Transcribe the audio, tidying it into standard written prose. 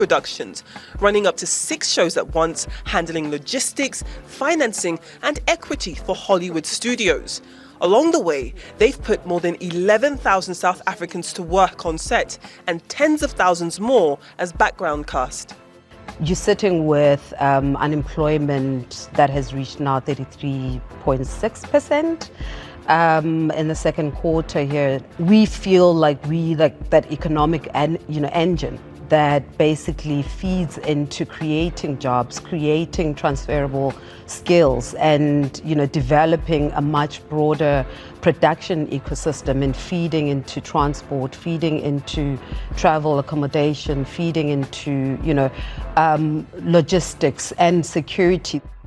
productions, running up to 6 shows at once, handling logistics, financing and equity for Hollywood studios. Along the way, they've put more than 11,000 South Africans to work on set and tens of thousands more as background cast. You're sitting with unemployment that has reached now 33.6%. In the second quarter here, we feel like that economic engine that basically feeds into creating jobs, creating transferable skills, and developing a much broader production ecosystem and feeding into transport, feeding into travel accommodation, feeding into logistics and security.